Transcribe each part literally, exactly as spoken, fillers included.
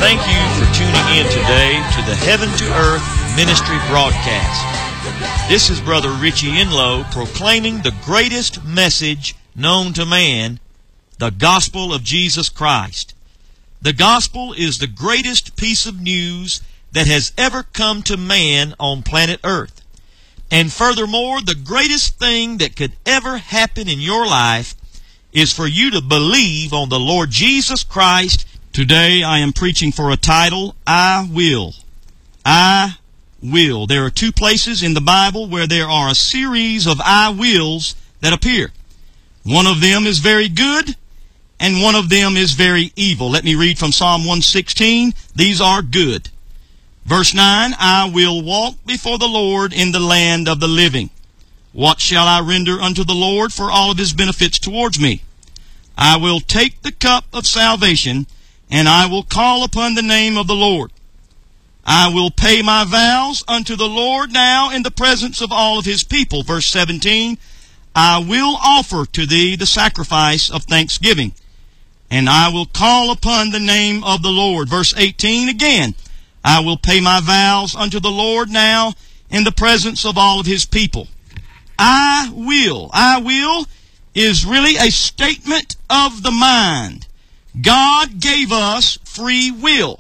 Thank you for tuning in today to the Heaven to Earth Ministry broadcast. This is Brother Richie Enlow proclaiming the greatest message known to man, the gospel of Jesus Christ. The gospel is the greatest piece of news that has ever come to man on planet Earth. And furthermore, the greatest thing that could ever happen in your life is for you to believe on the Lord Jesus Christ. Today I am preaching for a title, I Will. I Will. There are two places in the Bible where there are a series of I Wills that appear. One of them is very good, and one of them is very evil. Let me read from Psalm one sixteen. These are good. Verse nine, I will walk before the Lord in the land of the living. What shall I render unto the Lord for all of His benefits towards me? I will take the cup of salvation, and I will call upon the name of the Lord. I will pay my vows unto the Lord now in the presence of all of His people. Verse seventeen, I will offer to thee the sacrifice of thanksgiving, and I will call upon the name of the Lord. Verse eighteen again, I will pay my vows unto the Lord now in the presence of all of His people. I will. I will is really a statement of the mind. God gave us free will.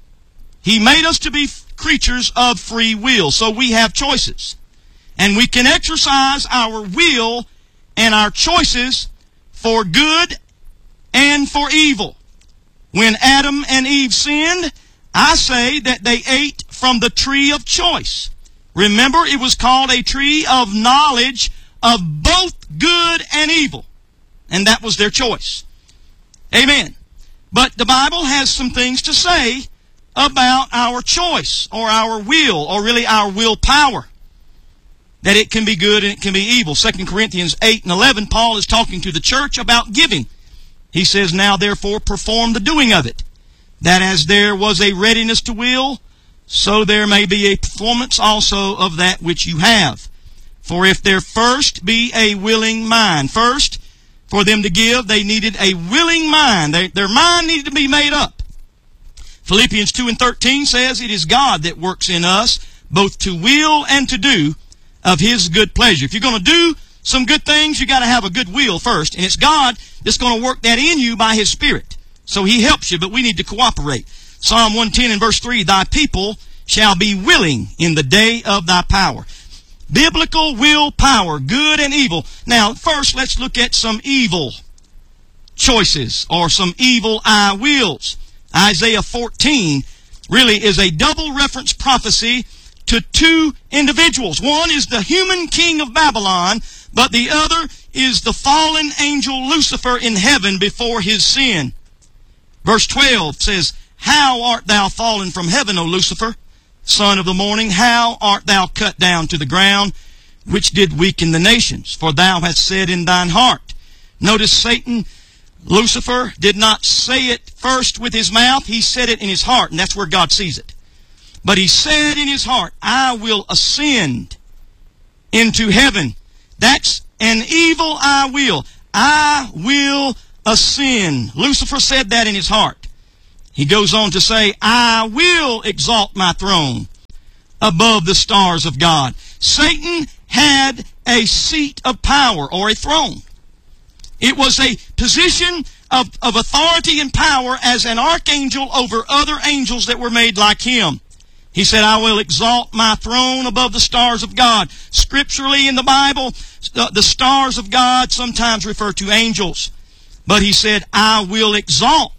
He made us to be creatures of free will, so we have choices. And we can exercise our will and our choices for good and for evil. When Adam and Eve sinned, I say that they ate from the tree of choice. Remember, it was called a tree of knowledge of both good and evil. And that was their choice. Amen. But the Bible has some things to say about our choice, or our will, or really our willpower. That it can be good and it can be evil. Second Corinthians eight and eleven, Paul is talking to the church about giving. He says, now therefore perform the doing of it, that as there was a readiness to will, so there may be a performance also of that which you have. For if there first be a willing mind, first, for them to give, they needed a willing mind. They, their mind needed to be made up. Philippians two and thirteen says, it is God that works in us, both to will and to do of His good pleasure. If you're going to do some good things, you got to have a good will first. And it's God that's going to work that in you by His Spirit. So He helps you, but we need to cooperate. Psalm one ten and verse three, thy people shall be willing in the day of thy power. Biblical willpower, good and evil. Now, first, let's look at some evil choices, or some evil I wills. Isaiah fourteen really is a double reference prophecy to two individuals. One is the human king of Babylon, but the other is the fallen angel Lucifer in heaven before his sin. Verse twelve says, how art thou fallen from heaven, O Lucifer, son of the morning? How art thou cut down to the ground, which did weaken the nations? For thou hast said in thine heart. Notice Satan, Lucifer, did not say it first with his mouth. He said it in his heart, and that's where God sees it. But he said in his heart, I will ascend into heaven. That's an evil I will. I will ascend. Lucifer said that in his heart. He goes on to say, I will exalt my throne above the stars of God. Satan had a seat of power, or a throne. It was a position of, of authority and power as an archangel over other angels that were made like him. He said, I will exalt my throne above the stars of God. Scripturally in the Bible, the stars of God sometimes refer to angels. But he said, I will exalt.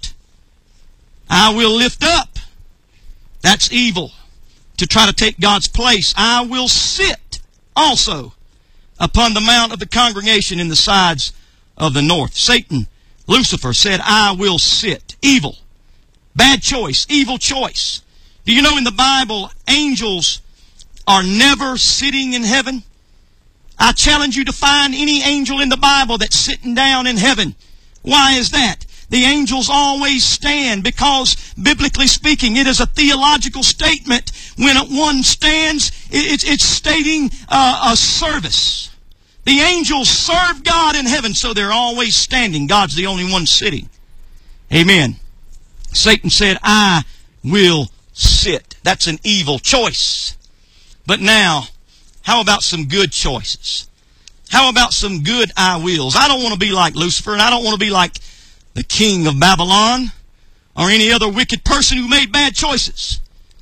I will lift up. That's evil, to try to take God's place. I will sit also upon the mount of the congregation in the sides of the north. Satan, Lucifer, said, I will sit. Evil. Bad choice. Evil choice. Do you know in the Bible, angels are never sitting in heaven? I challenge you to find any angel in the Bible that's sitting down in heaven. Why is that? The angels always stand, because, biblically speaking, it is a theological statement. When one stands, it's, it's stating uh, a service. The angels serve God in heaven, so they're always standing. God's the only one sitting. Amen. Satan said, I will sit. That's an evil choice. But now, how about some good choices? How about some good I wills? I don't want to be like Lucifer, and I don't want to be like the king of Babylon or any other wicked person who made bad choices.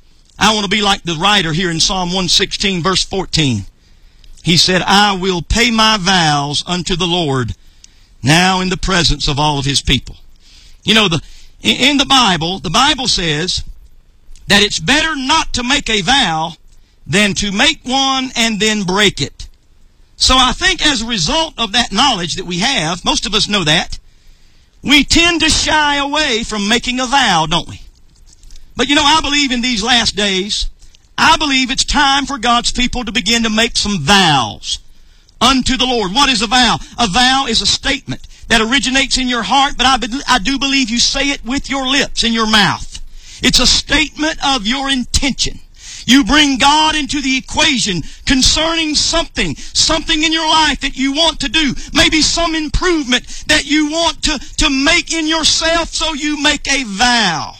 I want to be like the writer here in Psalm one sixteen, verse fourteen. He said, I will pay my vows unto the Lord now in the presence of all of His people. You know, the in the Bible, the Bible says that it's better not to make a vow than to make one and then break it. So I think as a result of that knowledge that we have, most of us know that, we tend to shy away from making a vow, don't we? But you know, I believe in these last days, I believe it's time for God's people to begin to make some vows unto the Lord. What is a vow? A vow is a statement that originates in your heart, but I, be- I do believe you say it with your lips, in your mouth. It's a statement of your intention. You bring God into the equation concerning something, something in your life that you want to do, maybe some improvement that you want to, to make in yourself, so you make a vow.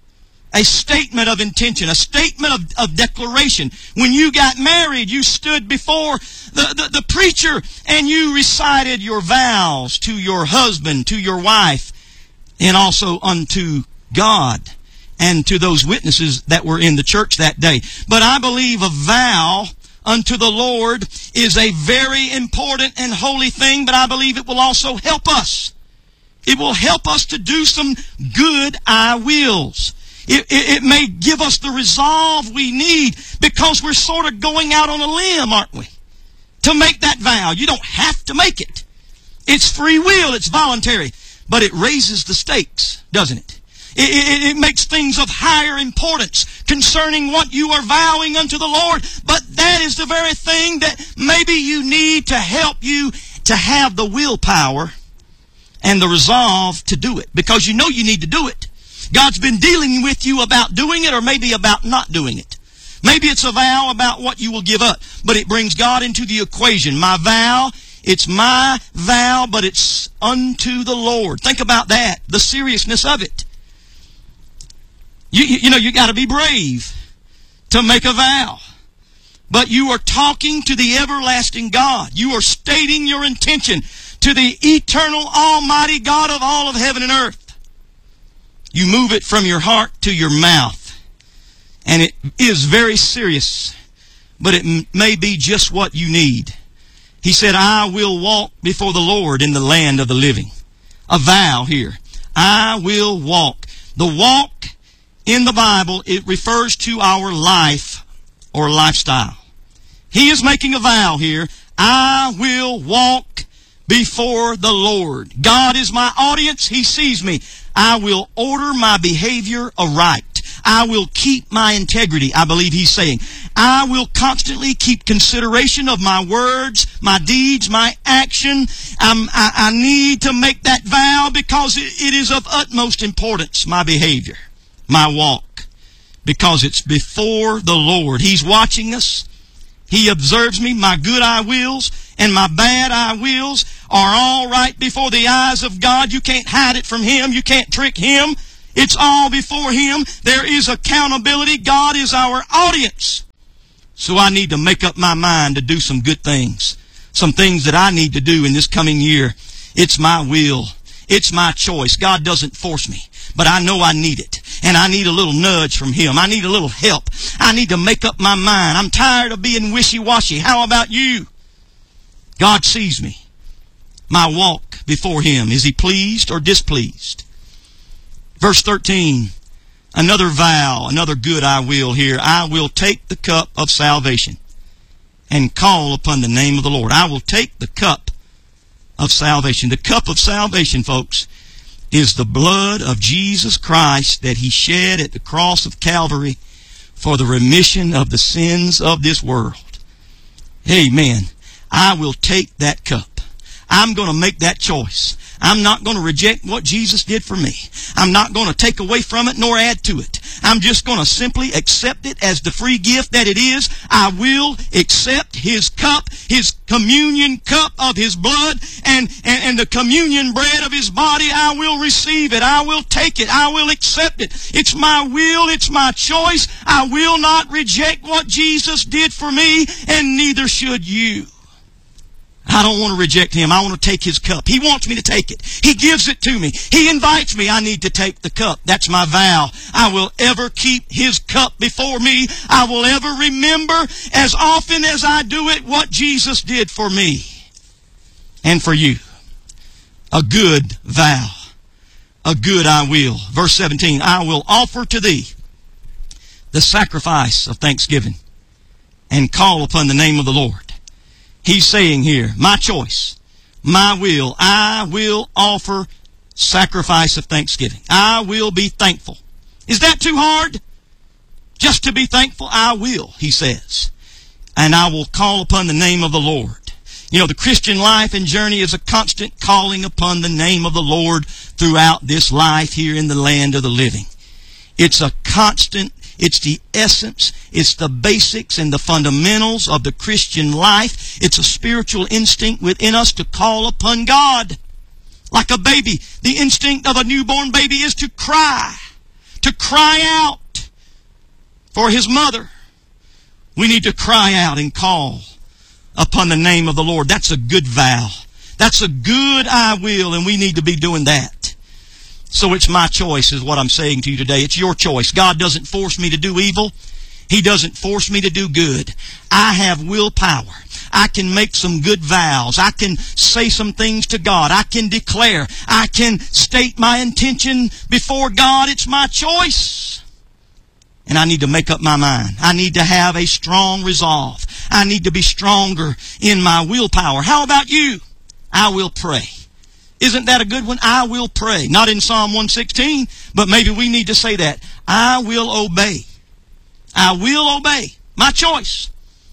A statement of intention, a statement of, of declaration. When you got married, you stood before the, the, the preacher and you recited your vows to your husband, to your wife, and also unto God and to those witnesses that were in the church that day. But I believe a vow unto the Lord is a very important and holy thing, but I believe it will also help us. It will help us to do some good I wills. It, it, it may give us the resolve we need, because we're sort of going out on a limb, aren't we? To make that vow. You don't have to make it. It's free will. It's voluntary. But it raises the stakes, doesn't it? It, it, it makes things of higher importance concerning what you are vowing unto the Lord. But that is the very thing that maybe you need to help you to have the willpower and the resolve to do it. Because you know you need to do it. God's been dealing with you about doing it, or maybe about not doing it. Maybe it's a vow about what you will give up, but it brings God into the equation. My vow, it's my vow, but it's unto the Lord. Think about that, the seriousness of it. You, you, you know, you got to be brave to make a vow. But you are talking to the everlasting God. You are stating your intention to the eternal, almighty God of all of heaven and earth. You move it from your heart to your mouth. And it is very serious, but it m- may be just what you need. He said, I will walk before the Lord in the land of the living. A vow here. I will walk. The walk in the Bible, it refers to our life or lifestyle. He is making a vow here. I will walk before the Lord. God is my audience. He sees me. I will order my behavior aright. I will keep my integrity, I believe he's saying. I will constantly keep consideration of my words, my deeds, my action. Um, I, I need to make that vow because it, it is of utmost importance, my behavior, my walk. Because it's before the Lord. He's watching us. He observes me. My good I wills and my bad I wills are all right before the eyes of God. You can't hide it from Him. You can't trick Him. It's all before Him. There is accountability. God is our audience. So I need to make up my mind to do some good things. Some things that I need to do in this coming year. It's my will. It's my choice. God doesn't force me. But I know I need it. And I need a little nudge from Him. I need a little help. I need to make up my mind. I'm tired of being wishy-washy. How about you? God sees me. My walk before Him. Is He pleased or displeased? Verse thirteen. Another vow, another good I will here. I will take the cup of salvation and call upon the name of the Lord. I will take the cup of salvation. The cup of salvation, folks, is the blood of Jesus Christ that He shed at the cross of Calvary for the remission of the sins of this world. Amen. I will take that cup. I'm going to make that choice. I'm not going to reject what Jesus did for me. I'm not going to take away from it nor add to it. I'm just going to simply accept it as the free gift that it is. I will accept His cup, His communion cup of His blood, and, and, and the communion bread of His body. I will receive it. I will take it. I will accept it. It's my will. It's my choice. I will not reject what Jesus did for me, and neither should you. I don't want to reject Him. I want to take His cup. He wants me to take it. He gives it to me. He invites me. I need to take the cup. That's my vow. I will ever keep His cup before me. I will ever remember, as often as I do it, what Jesus did for me and for you. A good vow. A good I will. Verse seventeen, I will offer to Thee the sacrifice of thanksgiving and call upon the name of the Lord. He's saying here, my choice, my will, I will offer sacrifice of thanksgiving. I will be thankful. Is that too hard? Just to be thankful? I will, he says. And I will call upon the name of the Lord. You know, the Christian life and journey is a constant calling upon the name of the Lord throughout this life here in the land of the living. It's a constant, it's the essence, it's the basics and the fundamentals of the Christian life. It's a spiritual instinct within us to call upon God. Like a baby, the instinct of a newborn baby is to cry, to cry out for his mother. We need to cry out and call upon the name of the Lord. That's a good vow. That's a good I will, and we need to be doing that. So it's my choice is what I'm saying to you today. It's your choice. God doesn't force me to do evil. He doesn't force me to do good. I have willpower. I can make some good vows. I can say some things to God. I can declare. I can state my intention before God. It's my choice. And I need to make up my mind. I need to have a strong resolve. I need to be stronger in my willpower. How about you? I will pray. Isn't that a good one? I will pray. Not in Psalm one sixteen, but maybe we need to say that. I will obey. I will obey. My choice.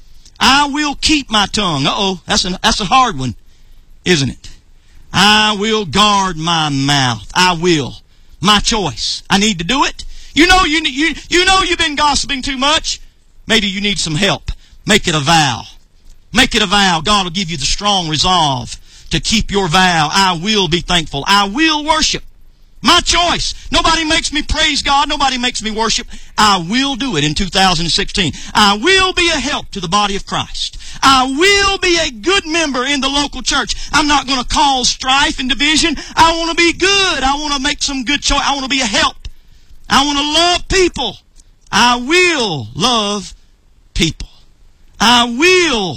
I will keep my tongue. Uh-oh, that's a, that's a hard one, isn't it? I will guard my mouth. I will. My choice. I need to do it. You know you, you, you know you've been gossiping too much. Maybe you need some help. Make it a vow. Make it a vow. God will give you the strong resolve to keep your vow. I will be thankful. I will worship. My choice. Nobody makes me praise God. Nobody makes me worship. I will do it in two thousand sixteen. I will be a help to the body of Christ. I will be a good member in the local church. I'm not going to cause strife and division. I want to be good. I want to make some good choice. I want to be a help. I want to love people. I will love people. I will.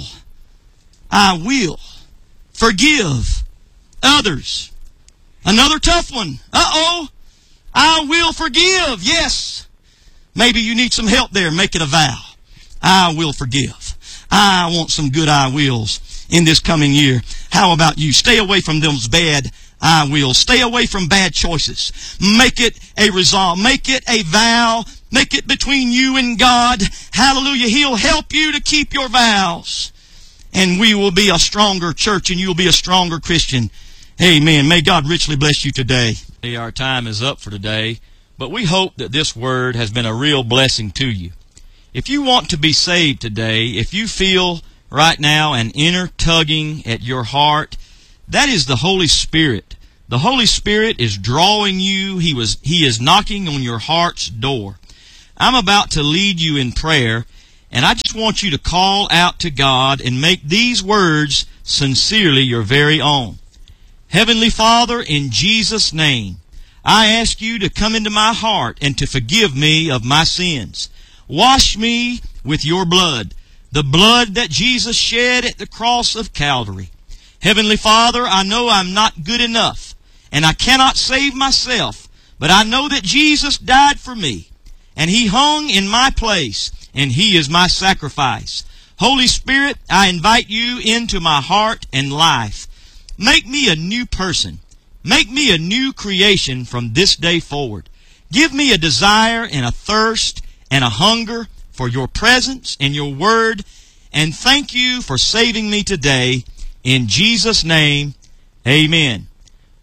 I will. Forgive others. Another tough one. Uh-oh. I will forgive. Yes. Maybe you need some help there. Make it a vow. I will forgive. I want some good I wills in this coming year. How about you? Stay away from those bad I wills. Stay away from bad choices. Make it a resolve. Make it a vow. Make it between you and God. Hallelujah. He'll help you to keep your vows. And we will be a stronger church, and you'll be a stronger Christian. Amen. May God richly bless you today. Our time is up for today, but we hope that this word has been a real blessing to you. If you want to be saved today, if you feel right now an inner tugging at your heart, that is the Holy Spirit. The Holy Spirit is drawing you. He was, He is knocking on your heart's door. I'm about to lead you in prayer, and I just want you to call out to God and make these words sincerely your very own. Heavenly Father, in Jesus' name, I ask you to come into my heart and to forgive me of my sins. Wash me with your blood, the blood that Jesus shed at the cross of Calvary. Heavenly Father, I know I'm not good enough, and I cannot save myself, but I know that Jesus died for me, and He hung in my place, and He is my sacrifice. Holy Spirit, I invite you into my heart and life. Make me a new person. Make me a new creation from this day forward. Give me a desire and a thirst and a hunger for your presence and your word. And thank you for saving me today. In Jesus' name, amen.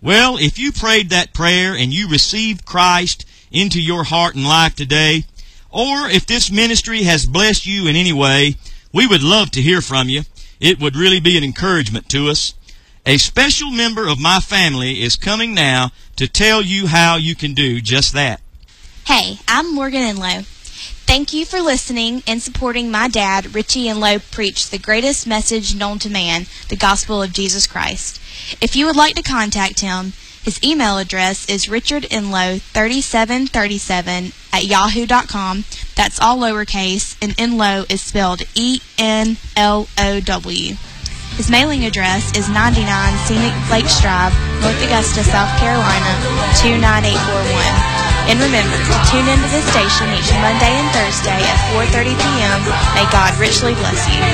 Well, if you prayed that prayer and you received Christ into your heart and life today, or if this ministry has blessed you in any way, we would love to hear from you. It would really be an encouragement to us. A special member of my family is coming now to tell you how you can do just that. Hey, I'm Morgan Enlow. Thank you for listening and supporting my dad, Richie Enlow, preach the greatest message known to man, the gospel of Jesus Christ. If you would like to contact him, his email address is richardenlow thirty-seven thirty-seven at yahoo dot com. That's all lowercase, and Enlow is spelled E N L O W. His mailing address is ninety-nine Scenic Lakes Drive, North Augusta, South Carolina, two nine eight four one. And remember to tune into this station each Monday and Thursday at four thirty p.m. May God richly bless you.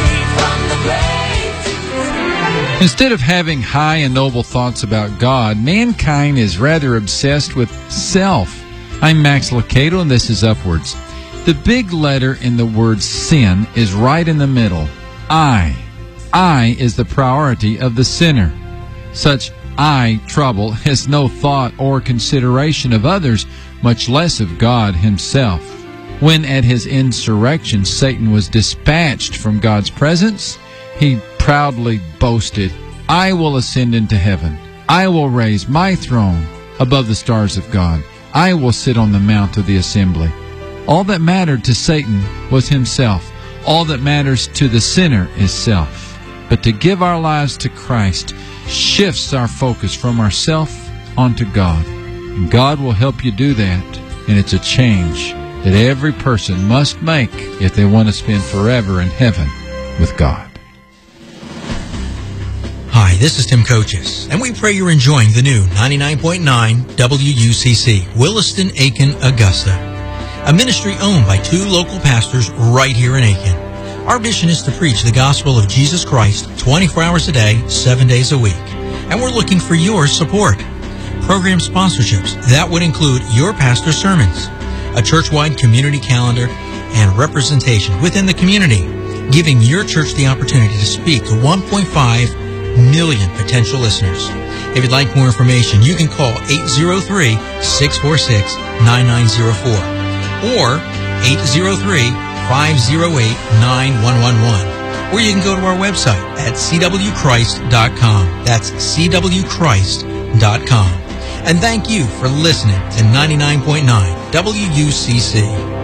Instead of having high and noble thoughts about God, mankind is rather obsessed with self. I'm Max Lucado, and this is Upwards. The big letter in the word sin is right in the middle. I. I is the priority of the sinner. Such I trouble has no thought or consideration of others, much less of God himself. When at his insurrection Satan was dispatched from God's presence, he proudly boasted, I will ascend into heaven. I will raise my throne above the stars of God. I will sit on the mount of the assembly. All that mattered to Satan was himself. All that matters to the sinner is self. But to give our lives to Christ shifts our focus from ourself onto God. And God will help you do that. And it's a change that every person must make if they want to spend forever in heaven with God. Hi, this is Tim Coaches, and we pray you're enjoying the new ninety-nine point nine W U C C, Williston, Aiken, Augusta, a ministry owned by two local pastors right here in Aiken. Our mission is to preach the gospel of Jesus Christ twenty-four hours a day, seven days a week, and we're looking for your support. Program sponsorships, that would include your pastor's sermons, a church-wide community calendar, and representation within the community, giving your church the opportunity to speak to one point five million potential listeners. If you'd like more information, you can call eight zero three, six four six, nine nine zero four or eight zero three, five zero eight, nine one one one, or you can go to our website at c w christ dot com. That's c w christ dot com. And thank you for listening to ninety-nine point nine W U C C.